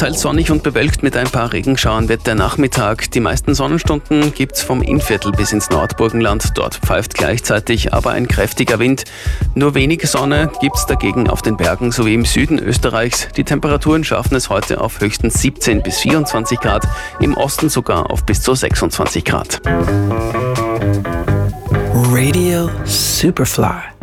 Teils sonnig und bewölkt mit ein paar Regenschauern wird der Nachmittag. Die meisten Sonnenstunden gibt's vom Innviertel bis ins Nordburgenland. Dort pfeift gleichzeitig aber ein kräftiger Wind. Nur wenig Sonne gibt's dagegen auf den Bergen sowie im Süden Österreichs. Die Temperaturen schaffen es heute auf höchstens 17 bis 24 Grad, im Osten sogar auf bis zu 26 Grad. Radio Superfly.